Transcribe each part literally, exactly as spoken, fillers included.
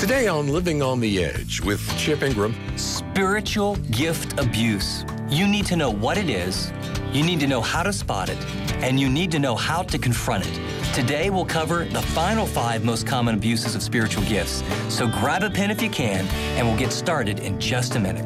Today on Living on the Edge with Chip Ingram. Spiritual gift abuse. You need to know what it is, you need to know how to spot it, and you need to know how to confront it. Today we'll cover the final five most common abuses of spiritual gifts. So grab a pen if you can, and we'll get started in just a minute.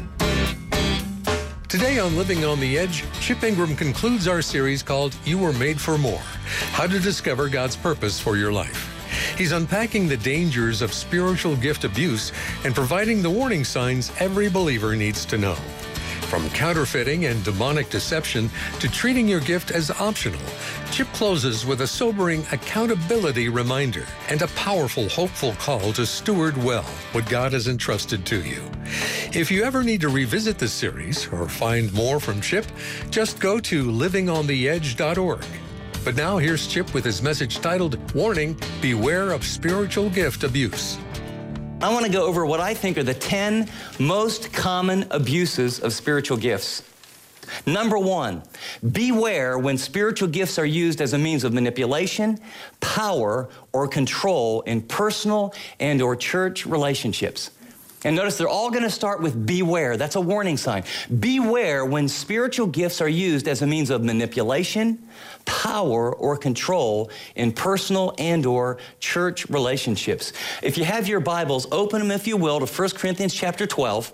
Today on Living on the Edge, Chip Ingram concludes our series called You Were Made for More, How to Discover God's Purpose for Your Life. He's unpacking the dangers of spiritual gift abuse and providing the warning signs every believer needs to know. From counterfeiting and demonic deception to treating your gift as optional, Chip closes with a sobering accountability reminder and a powerful, hopeful call to steward well what God has entrusted to you. If you ever need to revisit this series or find more from Chip, just go to living on the edge dot org. But now here's Chip with his message titled, Warning, Beware of Spiritual Gift Abuse. I want to go over what I think are the ten most common abuses of spiritual gifts. Number one, beware when spiritual gifts are used as a means of manipulation, power, or control in personal and or church relationships. And notice they're all going to start with beware. That's a warning sign. Beware when spiritual gifts are used as a means of manipulation, power, or control in personal and or church relationships. If you have your Bibles, open them, if you will, to First Corinthians chapter twelve.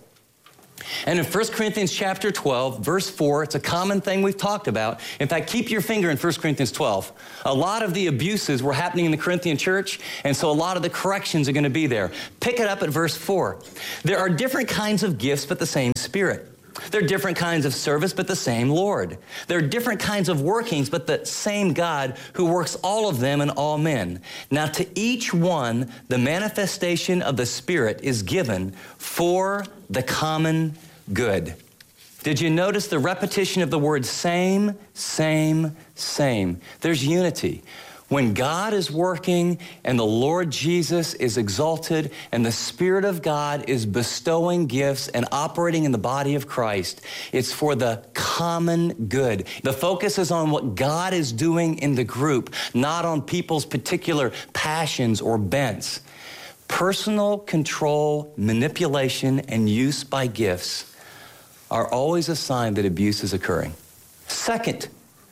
And in First Corinthians chapter twelve, verse four, it's a common thing we've talked about. In fact, keep your finger in First Corinthians twelve. A lot of the abuses were happening in the Corinthian church, and so a lot of the corrections are going to be there. Pick it up at verse four. There are different kinds of gifts, but the same Spirit. There are different kinds of service, but the same Lord. There are different kinds of workings, but the same God who works all of them in all men. Now to each one, the manifestation of the Spirit is given for the common good. Did you notice the repetition of the word same, same, same? There's unity. When God is working and the Lord Jesus is exalted and the Spirit of God is bestowing gifts and operating in the body of Christ, it's for the common good. The focus is on what God is doing in the group, not on people's particular passions or bents. Personal control, manipulation, and use by gifts are always a sign that abuse is occurring. Second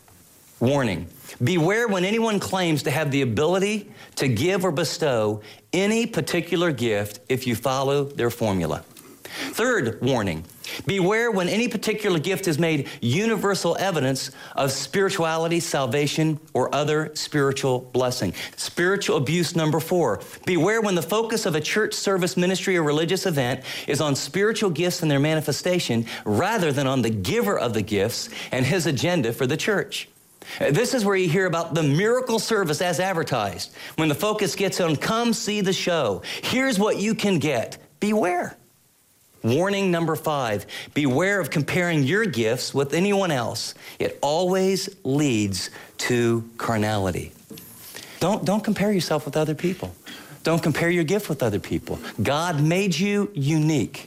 warning. Beware when anyone claims to have the ability to give or bestow any particular gift if you follow their formula. Third warning, beware when any particular gift is made universal evidence of spirituality, salvation, or other spiritual blessing. Spiritual abuse number four, beware when the focus of a church service, ministry, or religious event is on spiritual gifts and their manifestation rather than on the giver of the gifts and his agenda for the church. This is where you hear about the miracle service as advertised. When the focus gets on, come see the show. Here's what you can get. Beware. Warning number five, beware of comparing your gifts with anyone else. It always leads to carnality. Don't, don't compare yourself with other people. Don't compare your gift with other people. God made you unique.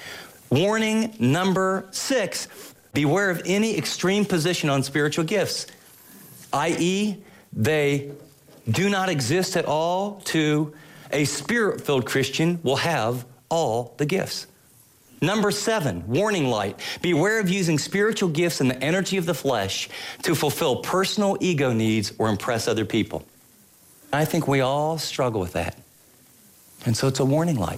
Warning number six, beware of any extreme position on spiritual gifts, that is, they do not exist at all to a spirit-filled Christian will have all the gifts. Number seven, warning light. Beware of using spiritual gifts and the energy of the flesh to fulfill personal ego needs or impress other people. I think we all struggle with that. And so it's a warning light.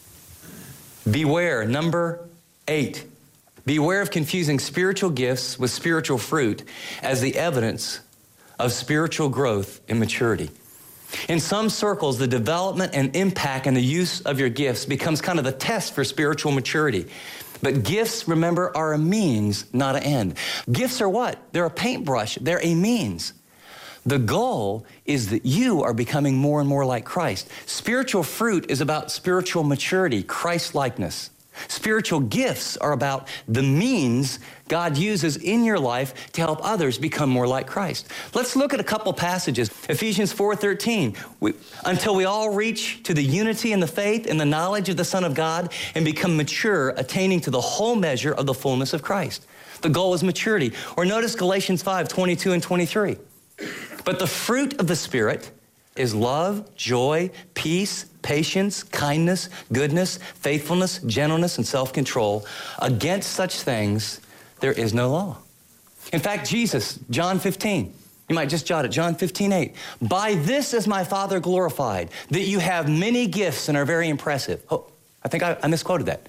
Beware, number eight. Beware of confusing spiritual gifts with spiritual fruit as the evidence of spiritual growth and maturity. In some circles, the development and impact and the use of your gifts becomes kind of the test for spiritual maturity. But gifts, remember, are a means, not an end. Gifts are what? They're a paintbrush. They're a means. The goal is that you are becoming more and more like Christ. Spiritual fruit is about spiritual maturity, Christ-likeness. Spiritual gifts are about the means God uses in your life to help others become more like Christ. Let's look at a couple passages. Ephesians four thirteen, we, until we all reach to the unity in the faith and the knowledge of the Son of God and become mature, attaining to the whole measure of the fullness of Christ. The goal is maturity. Or notice Galatians five twenty-two and twenty-three. But the fruit of the Spirit is love, joy, peace, patience, kindness, goodness, faithfulness, gentleness, and self-control. Against such things, there is no law. In fact, Jesus, John fifteen, you might just jot it, John fifteen, eight. By this is my Father glorified, that you have many gifts and are very impressive. Oh, I think I, I misquoted that.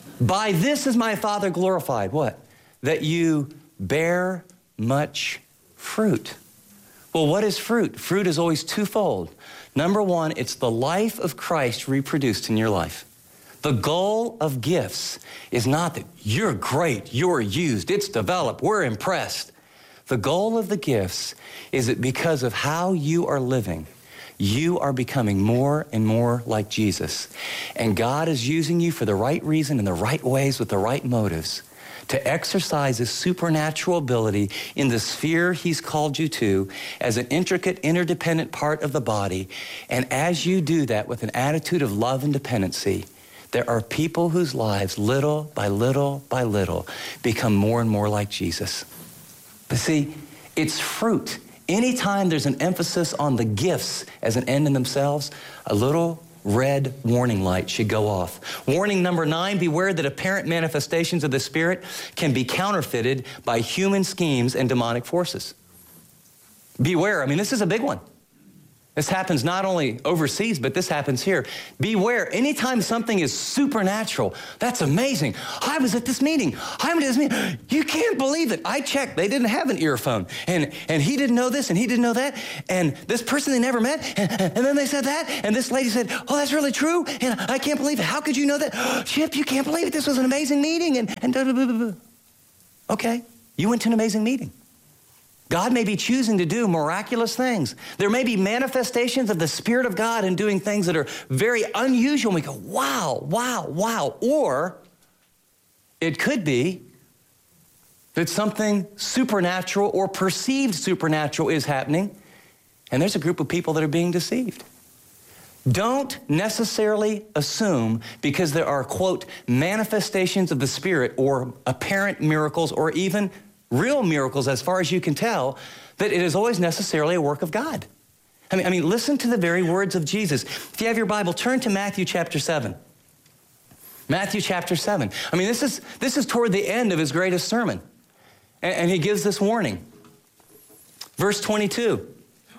By this is my Father glorified, what? That you bear much fruit. Well, what is fruit? Fruit is always twofold. Number one, it's the life of Christ reproduced in your life. The goal of gifts is not that you're great, you're used, it's developed, we're impressed. The goal of the gifts is that because of how you are living, you are becoming more and more like Jesus. And God is using you for the right reason, in the right ways, with the right motives, to exercise His supernatural ability in the sphere He's called you to as an intricate, interdependent part of the body. And as you do that with an attitude of love and dependency, there are people whose lives, little by little by little, become more and more like Jesus. But see, it's fruit. Anytime there's an emphasis on the gifts as an end in themselves, a little red warning light should go off. Warning number nine, beware that apparent manifestations of the Spirit can be counterfeited by human schemes and demonic forces. Beware. I mean, this is a big one. This happens not only overseas, but this happens here. Beware. Anytime something is supernatural, that's amazing. I was at this meeting. I was at this meeting. You can't believe it. I checked. They didn't have an earphone. And, and he didn't know this, and he didn't know that. And this person they never met, and, and then they said that. And this lady said, oh, that's really true. And I can't believe it. How could you know that? Chip, you can't believe it. This was an amazing meeting. And, and blah, blah, blah, blah. Okay, you went to an amazing meeting. God may be choosing to do miraculous things. There may be manifestations of the Spirit of God in doing things that are very unusual. And we go, wow, wow, wow. Or it could be that something supernatural or perceived supernatural is happening, and there's a group of people that are being deceived. Don't necessarily assume because there are, quote, manifestations of the Spirit or apparent miracles or even real miracles, as far as you can tell, that it is always necessarily a work of God. I mean, I mean, listen to the very words of Jesus. If you have your Bible, turn to Matthew chapter seven. Matthew chapter seven. I mean, this is, this is toward the end of his greatest sermon. And, and he gives this warning. Verse twenty-two.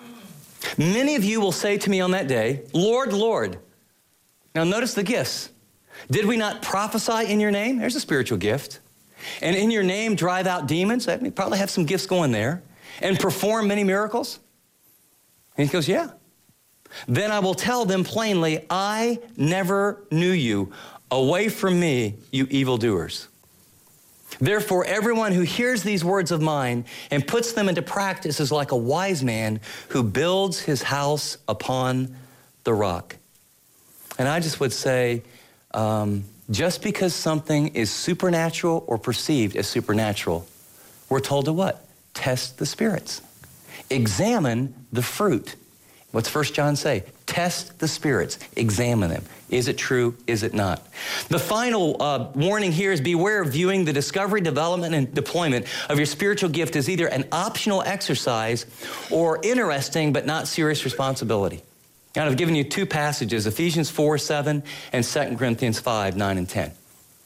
Many of you will say to me on that day, Lord, Lord. Now notice the gifts. Did we not prophesy in your name? There's a spiritual gift. And in your name drive out demons. I mean, probably have some gifts going there. And perform many miracles. And he goes, yeah. Then I will tell them plainly, I never knew you. Away from me, you evildoers. Therefore, everyone who hears these words of mine and puts them into practice is like a wise man who builds his house upon the rock. And I just would say, um, just because something is supernatural or perceived as supernatural, we're told to what? Test the spirits. Examine the fruit. What's First John say? Test the spirits. Examine them. Is it true? Is it not? The final uh, warning here is beware of viewing the discovery, development, and deployment of your spiritual gift as either an optional exercise or interesting but not serious responsibility. And I've given you two passages, Ephesians four, seven, and Second Corinthians five, nine, and ten.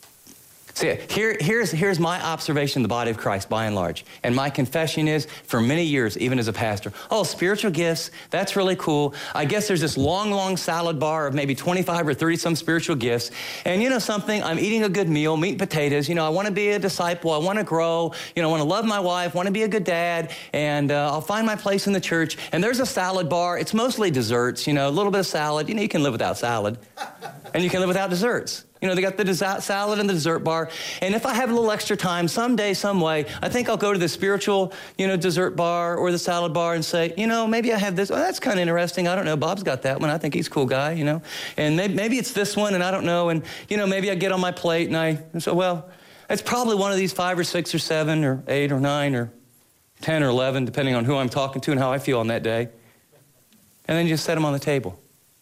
See, here, here's, here's my observation of the body of Christ, by and large. And my confession is, for many years, even as a pastor, oh, spiritual gifts, that's really cool. I guess there's this long, long salad bar of maybe twenty-five or thirty some spiritual gifts. And you know something, I'm eating a good meal, meat and potatoes. You know, I want to be a disciple. I want to grow. You know, I want to love my wife, want to be a good dad. And uh, I'll find my place in the church. And there's a salad bar. It's mostly desserts, you know, a little bit of salad. You know, you can live without salad. And you can live without desserts. You know, they got the dessert salad and the dessert bar. And if I have a little extra time, someday, some way, I think I'll go to the spiritual, you know, dessert bar or the salad bar and say, you know, maybe I have this. Oh, that's kind of interesting. I don't know. Bob's got that one. I think he's a cool guy, you know. And maybe, maybe it's this one, and I don't know. And, you know, maybe I get on my plate and I, and so, well, it's probably one of these five or six or seven or eight or nine or ten or eleven, depending on who I'm talking to and how I feel on that day. And then you just set them on the table.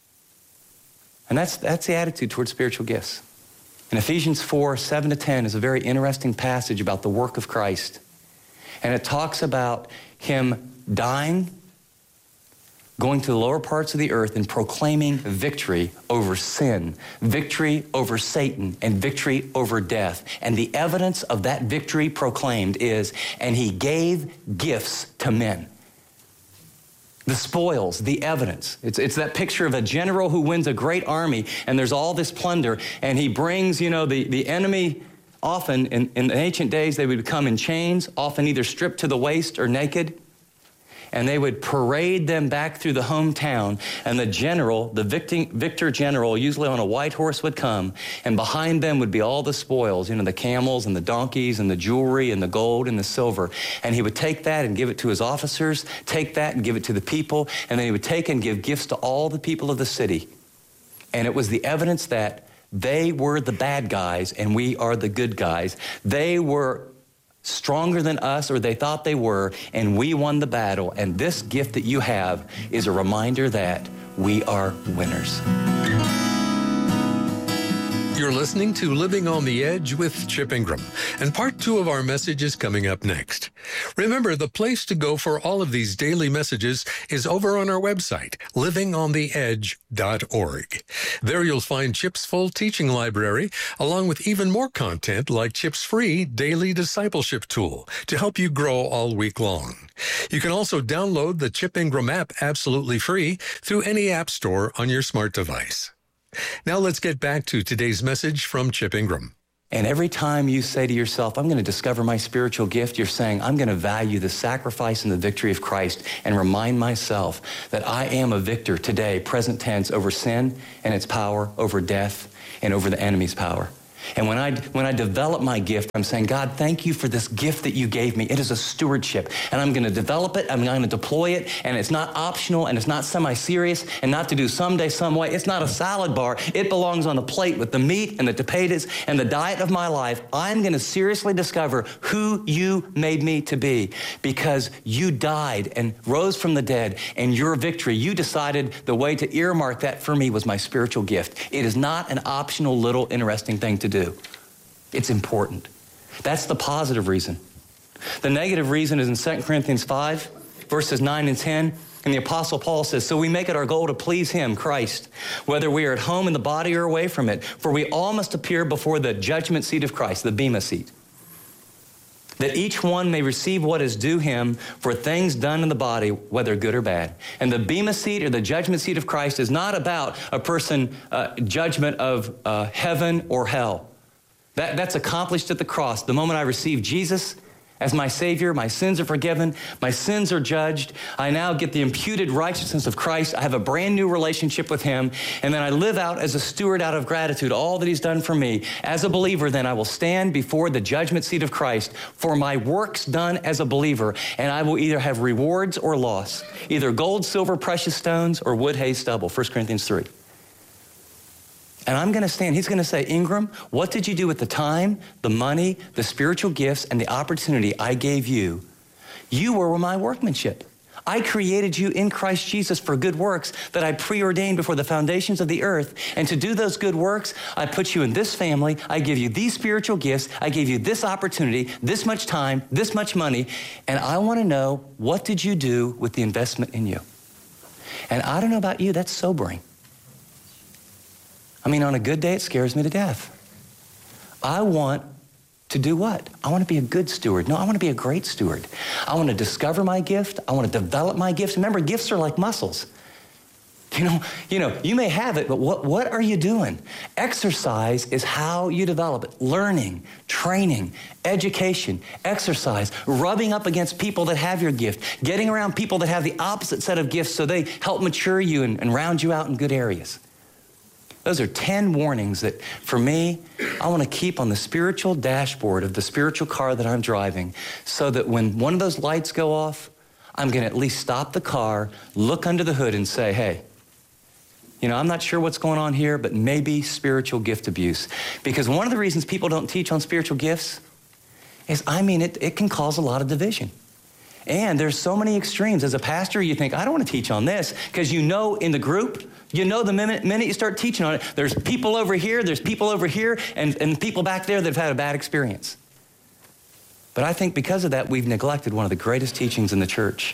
And that's, that's the attitude towards spiritual gifts. And Ephesians four, seven to ten is a very interesting passage about the work of Christ. And it talks about him dying, going to the lower parts of the earth and proclaiming victory over sin, victory over Satan, and victory over death. And the evidence of that victory proclaimed is, and he gave gifts to men. The spoils, the evidence. It's, it's that picture of a general who wins a great army, and there's all this plunder, and he brings, you know, the, the enemy. Often in, in ancient days, they would come in chains, often either stripped to the waist or naked. And they would parade them back through the hometown, and the general, the victor, victor general, usually on a white horse, would come, and behind them would be all the spoils, you know, the camels and the donkeys and the jewelry and the gold and the silver. And he would take that and give it to his officers, take that and give it to the people, and then he would take and give gifts to all the people of the city. And it was the evidence that they were the bad guys and we are the good guys. They were stronger than us, or they thought they were, and we won the battle. And this gift that you have is a reminder that we are winners. You're listening to Living on the Edge with Chip Ingram, and part two of our message is coming up next. Remember, the place to go for all of these daily messages is over on our website, living on the edge dot org. There you'll find Chip's full teaching library, along with even more content like Chip's free daily discipleship tool to help you grow all week long. You can also download the Chip Ingram app absolutely free through any app store on your smart device. Now let's get back to today's message from Chip Ingram. And every time you say to yourself, I'm going to discover my spiritual gift, you're saying, I'm going to value the sacrifice and the victory of Christ and remind myself that I am a victor today, present tense, over sin and its power, over death and over the enemy's power. And when I when I develop my gift, I'm saying, God, thank you for this gift that you gave me. It is a stewardship, and I'm going to develop it. I'm going to deploy it, and it's not optional, and it's not semi-serious, and not to do someday, some way. It's not a salad bar. It belongs on a plate with the meat and the potatoes and the diet of my life. I'm going to seriously discover who you made me to be, because you died and rose from the dead, and your victory, you decided the way to earmark that for me was my spiritual gift. It is not an optional little interesting thing to do. It's important. That's the positive reason. The negative reason is in Second Corinthians five, verses nine and ten. And the Apostle Paul says, so we make it our goal to please him, Christ, whether we are at home in the body or away from it. For we all must appear before the judgment seat of Christ, the Bema seat, that each one may receive what is due him for things done in the body, whether good or bad. And the Bema seat, or the judgment seat of Christ, is not about a person, uh, judgment of uh, heaven or hell. That, that's accomplished at the cross. The moment I receive Jesus as my Savior, my sins are forgiven, my sins are judged. I now get the imputed righteousness of Christ. I have a brand new relationship with him, and then I live out as a steward out of gratitude, all that he's done for me. As a believer, then I will stand before the judgment seat of Christ for my works done as a believer, and I will either have rewards or loss, either gold, silver, precious stones, or wood, hay, stubble, First Corinthians three. And I'm going to stand. He's going to say, Ingram, what did you do with the time, the money, the spiritual gifts, and the opportunity I gave you? You were my workmanship. I created you in Christ Jesus for good works that I preordained before the foundations of the earth. And to do those good works, I put you in this family. I give you these spiritual gifts. I gave you this opportunity, this much time, this much money. And I want to know, what did you do with the investment in you? And I don't know about you, that's sobering. I mean, on a good day, it scares me to death. I want to do what? I want to be a good steward. No, I want to be a great steward. I want to discover my gift. I want to develop my gifts. Remember, gifts are like muscles. You know, you know, you may have it, but what, what are you doing? Exercise is how you develop it. Learning, training, education, exercise, rubbing up against people that have your gift, getting around people that have the opposite set of gifts so they help mature you and, and round you out in good areas. Those are ten warnings that, for me, I want to keep on the spiritual dashboard of the spiritual car that I'm driving, so that when one of those lights go off, I'm going to at least stop the car, look under the hood, and say, hey, you know, I'm not sure what's going on here, but maybe spiritual gift abuse. Because one of the reasons people don't teach on spiritual gifts is, I mean, it, it can cause a lot of division. And there's so many extremes. As a pastor, you think, I don't want to teach on this, because you know in the group, you know the minute, minute you start teaching on it, there's people over here, there's people over here, and, and people back there that have had a bad experience. But I think because of that, we've neglected one of the greatest teachings in the church,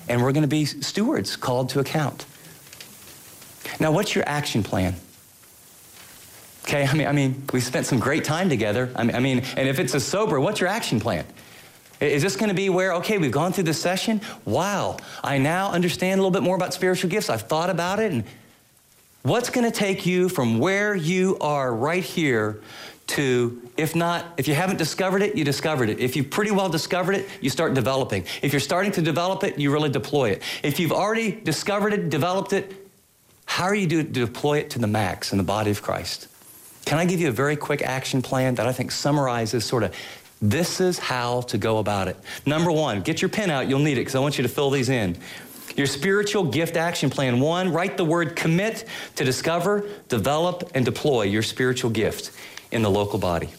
and we're going to be stewards called to account. Now, what's your action plan? Okay, I mean, I mean, we spent some great time together. I mean, I mean, and if it's a sober, what's your action plan? Is this going to be where, okay, we've gone through this session. Wow, I now understand a little bit more about spiritual gifts. I've thought about it. And what's going to take you from where you are right here to, if not, if you haven't discovered it, you discovered it. If you've pretty well discovered it, you start developing. If you're starting to develop it, you really deploy it. If you've already discovered it, developed it, how are you to deploy it to the max in the body of Christ? Can I give you a very quick action plan that I think summarizes sort of this is how to go about it? Number one, get your pen out. You'll need it because I want you to fill these in. Your spiritual gift action plan. One, write the word commit to discover, develop, and deploy your spiritual gift in the local body.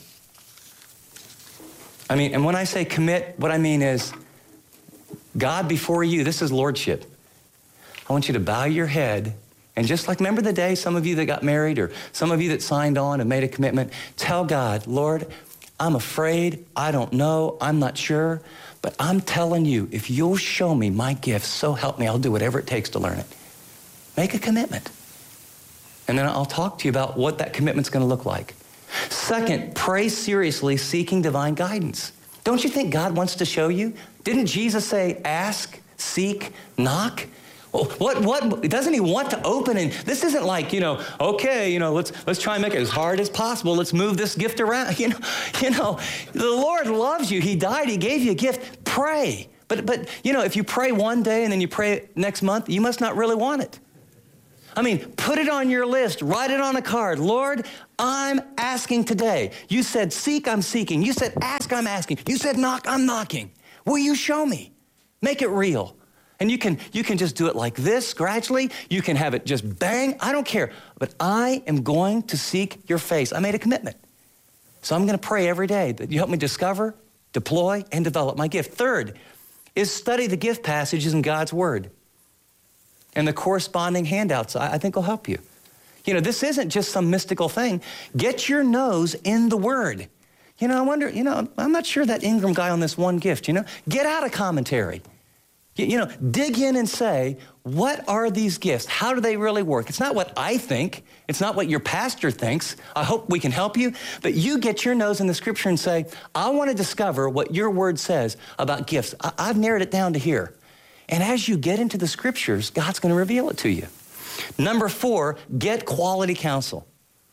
I mean, and when I say commit, what I mean is God before you. This is lordship. I want you to bow your head. And just like, remember the day some of you that got married or some of you that signed on and made a commitment, tell God, Lord, I'm afraid, I don't know, I'm not sure, but I'm telling you, if you'll show me my gifts, so help me, I'll do whatever it takes to learn it. Make a commitment. And then I'll talk to you about what that commitment's going to look like. Second, pray seriously, seeking divine guidance. Don't you think God wants to show you? Didn't Jesus say, ask, seek, knock? Well, what, what, doesn't he want to open? And this isn't like, you know, okay, you know, let's, let's try and make it as hard as possible. Let's move this gift around. You know, you know, the Lord loves you. He died. He gave you a gift. Pray. But, but, you know, if you pray one day and then you pray next month, you must not really want it. I mean, put it on your list. Write it on a card. Lord, I'm asking today. You said seek, I'm seeking. You said ask, I'm asking. You said knock, I'm knocking. Will you show me? Make it real. And you can, you can just do it like this, gradually. You can have it just bang. I don't care. But I am going to seek your face. I made a commitment. So I'm going to pray every day that you help me discover, deploy, and develop my gift. Third is study the gift passages in God's Word. And the corresponding handouts, I, I think will help you. You know, this isn't just some mystical thing. Get your nose in the Word. You know, I wonder, you know, I'm not sure that Ingram guy on this one gift, you know. Get out a commentary. You know, dig in and say, what are these gifts? How do they really work? It's not what I think. It's not what your pastor thinks. I hope we can help you. But you get your nose in the Scripture and say, I want to discover what your Word says about gifts. I- I've narrowed it down to here. And as you get into the Scriptures, God's going to reveal it to you. Number four, get quality counsel.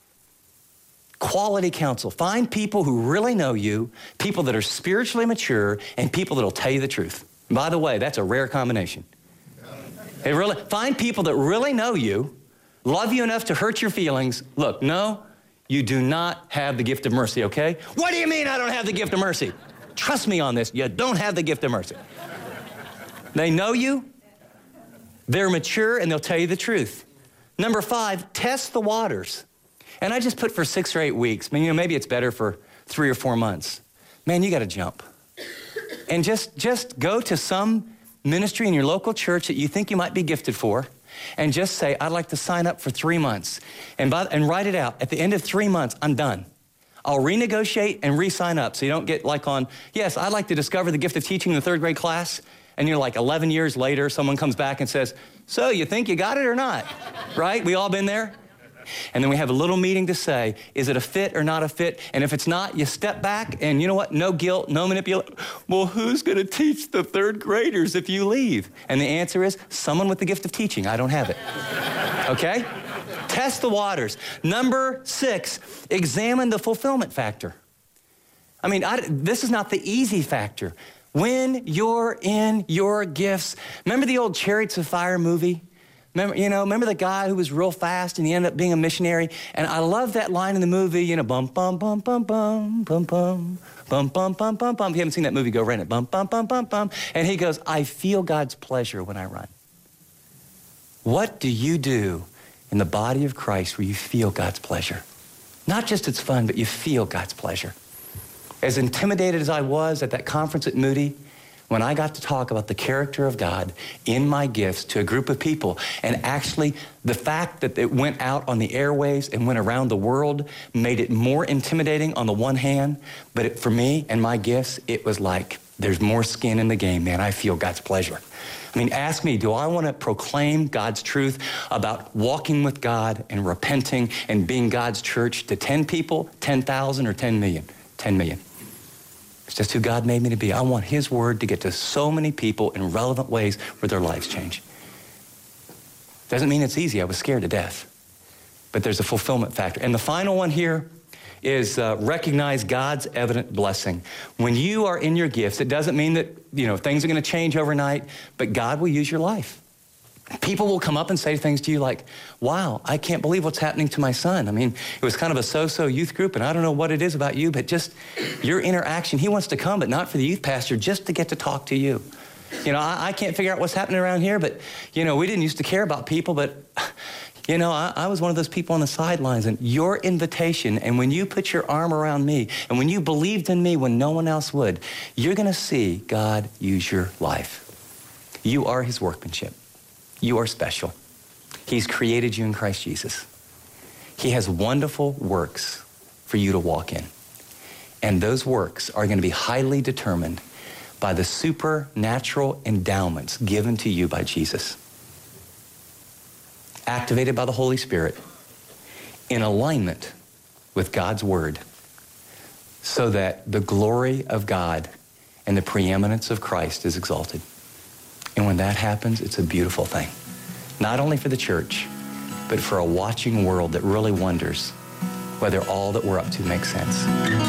Quality counsel. Find people who really know you, people that are spiritually mature, and people that will tell you the truth. By the way, that's a rare combination. It really, find people that really know you, love you enough to hurt your feelings. Look, no, you do not have the gift of mercy, okay? What do you mean I don't have the gift of mercy? Trust me on this, you don't have the gift of mercy. They know you, they're mature, and they'll tell you the truth. Number five, test the waters. And I just put for six or eight weeks. I mean, you know, maybe it's better for three or four months. Man, you got to jump. And just, just go to some ministry in your local church that you think you might be gifted for and just say, I'd like to sign up for three months. And, by, and write it out. At the end of three months, I'm done. I'll renegotiate and re-sign up so you don't get like on, yes, I'd like to discover the gift of teaching in the third grade class. And you're like eleven years later, someone comes back and says, so you think you got it or not? Right? We all been there? And then we have a little meeting to say, is it a fit or not a fit? And if it's not, you step back and you know what? No guilt, no manipulation. Well, who's going to teach the third graders if you leave? And the answer is someone with the gift of teaching. I don't have it. Okay? Test the waters. Number six, examine the fulfillment factor. I mean, I, this is not the easy factor. When you're in your gifts, remember the old Chariots of Fire movie? Remember, you know, remember the guy who was real fast and he ended up being a missionary? And I love that line in the movie, you know, bum, bum, bum, bum, bum, bum, bum, bum, bum, bum, bum, bum. If you haven't seen that movie, go rent it. Bum, bum, bum, bum, bum. And he goes, I feel God's pleasure when I run. What do you do in the body of Christ where you feel God's pleasure? Not just it's fun, but you feel God's pleasure. As intimidated as I was at that conference at Moody, when I got to talk about the character of God in my gifts to a group of people, and actually the fact that it went out on the airwaves and went around the world made it more intimidating on the one hand, but it, for me and my gifts, it was like there's more skin in the game, man. I feel God's pleasure. I mean, ask me, do I want to proclaim God's truth about walking with God and repenting and being God's church to ten people, ten thousand, or ten million? ten million. It's just who God made me to be. I want his word to get to so many people in relevant ways where their lives change. Doesn't mean it's easy. I was scared to death. But there's a fulfillment factor. And the final one here is uh, recognize God's evident blessing. When you are in your gifts, it doesn't mean that, you know, things are going to change overnight, but God will use your life. People will come up and say things to you like, wow, I can't believe what's happening to my son. I mean, it was kind of a so-so youth group, and I don't know what it is about you, but just your interaction. He wants to come, but not for the youth pastor, just to get to talk to you. You know, I, I can't figure out what's happening around here, but, you know, we didn't used to care about people, but, you know, I, I was one of those people on the sidelines, and your invitation, and when you put your arm around me, and when you believed in me when no one else would, you're going to see God use your life. You are his workmanship. You are special. He's created you in Christ Jesus. He has wonderful works for you to walk in. And those works are going to be highly determined by the supernatural endowments given to you by Jesus. Activated by the Holy Spirit in alignment with God's word so that the glory of God and the preeminence of Christ is exalted. And when that happens, it's a beautiful thing. Not only for the church, but for a watching world that really wonders whether all that we're up to makes sense.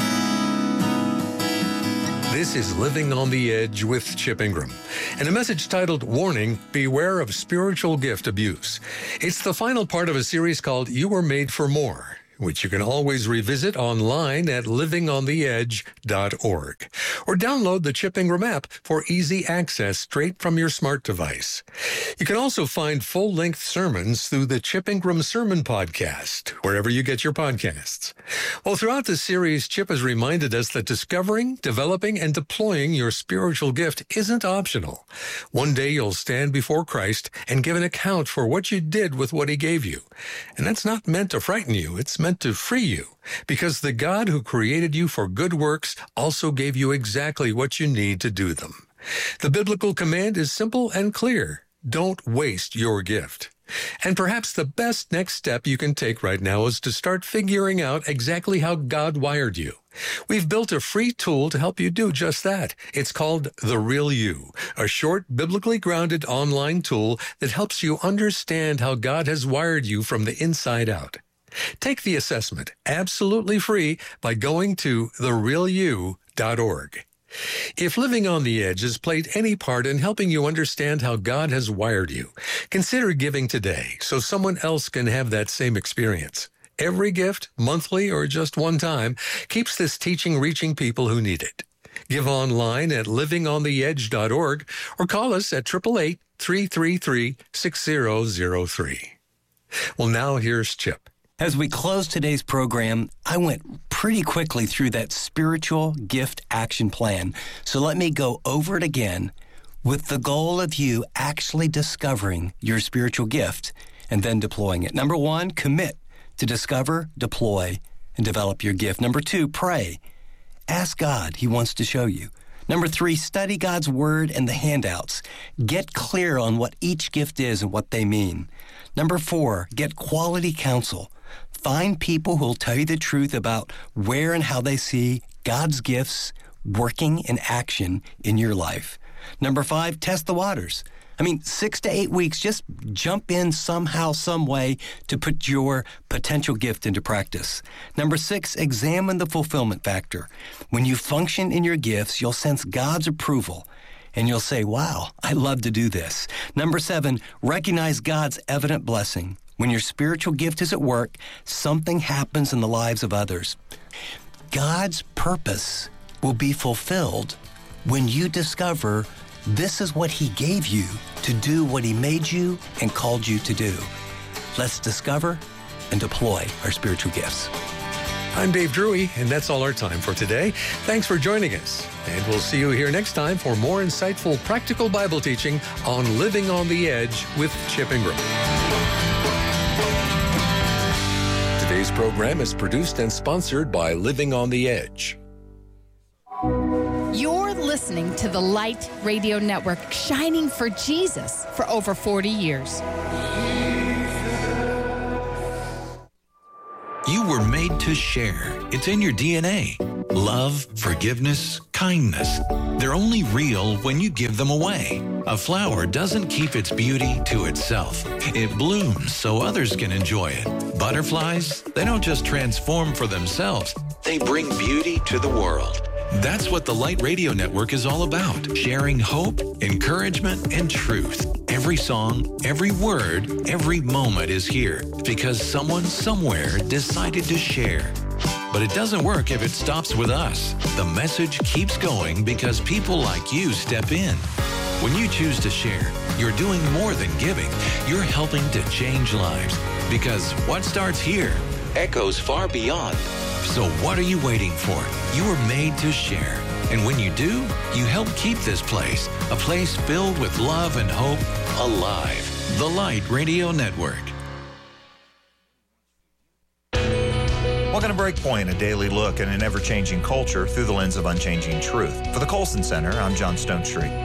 This is Living on the Edge with Chip Ingram, and a message titled, Warning, Beware of Spiritual Gift Abuse. It's the final part of a series called You Were Made for More, which you can always revisit online at living on the edge dot org. Or download the Chip Ingram app for easy access straight from your smart device. You can also find full-length sermons through the Chip Ingram Sermon Podcast, wherever you get your podcasts. Well, throughout this series, Chip has reminded us that discovering, developing, and deploying your spiritual gift isn't optional. One day you'll stand before Christ and give an account for what you did with what he gave you. And that's not meant to frighten you. It's meant to free you, because the God who created you for good works also gave you exactly what you need to do them. The biblical command is simple and clear. Don't waste your gift. And perhaps the best next step you can take right now is to start figuring out exactly how God wired you. We've built a free tool to help you do just that. It's called The Real You, a short, biblically grounded online tool that helps you understand how God has wired you from the inside out. Take the assessment absolutely free by going to the real you dot org. If Living on the Edge has played any part in helping you understand how God has wired you, consider giving today so someone else can have that same experience. Every gift, monthly or just one time, keeps this teaching reaching people who need it. Give online at living on the edge dot org or call us at eight eight eight, three three three, six zero zero three. Well, now here's Chip. As we close today's program, I went pretty quickly through that spiritual gift action plan. So let me go over it again with the goal of you actually discovering your spiritual gift and then deploying it. Number one, commit to discover, deploy, and develop your gift. Number two, pray. Ask God. He wants to show you. Number three, study God's word and the handouts. Get clear on what each gift is and what they mean. Number four, get quality counsel. Find people who will tell you the truth about where and how they see God's gifts working in action in your life. Number five, test the waters. I mean, six to eight weeks, just jump in somehow, some way to put your potential gift into practice. Number six, examine the fulfillment factor. When you function in your gifts, you'll sense God's approval, and you'll say, wow, I love to do this. Number seven, recognize God's evident blessing. When your spiritual gift is at work, something happens in the lives of others. God's purpose will be fulfilled when you discover this is what he gave you to do what he made you and called you to do. Let's discover and deploy our spiritual gifts. I'm Dave Drury, and that's all our time for today. Thanks for joining us, and we'll see you here next time for more insightful practical Bible teaching on Living on the Edge with Chip Ingram. Today's program is produced and sponsored by Living on the Edge. You're listening to the Light Radio Network, shining for Jesus for over forty years. You were made to share. It's in your D N A. Love, forgiveness, kindness. They're only real when you give them away. A flower doesn't keep its beauty to itself. It blooms so others can enjoy it. Butterflies, they don't just transform for themselves. They bring beauty to the world. That's what the Light Radio Network is all about. Sharing hope, encouragement, and truth. Every song, every word, every moment is here because someone somewhere decided to share. But it doesn't work if it stops with us. The message keeps going because people like you step in. When you choose to share, you're doing more than giving. You're helping to change lives. Because what starts here echoes far beyond. So what are you waiting for? You were made to share. And when you do, you help keep this place, a place filled with love and hope, alive. The Light Radio Network. Welcome to Breakpoint, a daily look at an ever-changing culture through the lens of unchanging truth. For the Colson Center, I'm John Stonestreet.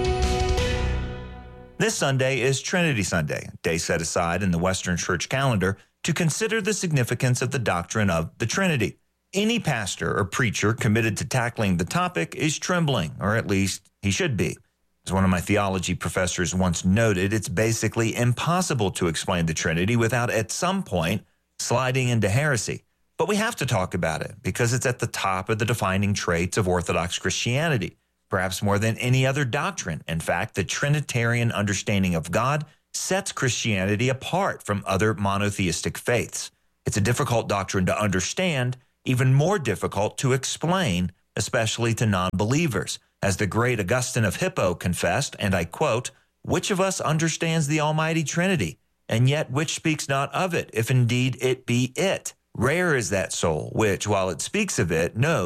This Sunday is Trinity Sunday, a day set aside in the Western Church calendar to consider the significance of the doctrine of the Trinity. Any pastor or preacher committed to tackling the topic is trembling, or at least he should be. As one of my theology professors once noted, it's basically impossible to explain the Trinity without at some point sliding into heresy. But we have to talk about it because it's at the top of the defining traits of Orthodox Christianity, perhaps more than any other doctrine. In fact, the Trinitarian understanding of God sets Christianity apart from other monotheistic faiths. It's a difficult doctrine to understand, even more difficult to explain, especially to non-believers. As the great Augustine of Hippo confessed, and I quote, "Which of us understands the Almighty Trinity, and yet which speaks not of it, if indeed it be it? Rare is that soul which, while it speaks of it, knows